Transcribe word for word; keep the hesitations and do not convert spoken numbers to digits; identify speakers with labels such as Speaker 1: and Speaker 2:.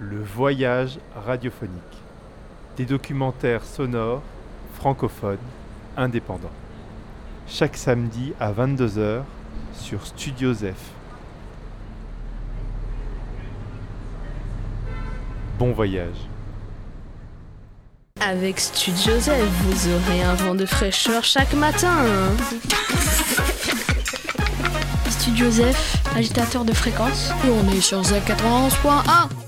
Speaker 1: Le voyage radiophonique. Des documentaires sonores, francophones, indépendants. Chaque samedi à vingt-deux heures sur Studio Zef. Bon voyage.
Speaker 2: Avec Studio Zef, vous aurez un vent de fraîcheur chaque matin.
Speaker 3: Studio Zef, agitateur de fréquence. Et on est sur Zef quatre-vingt-onze point un.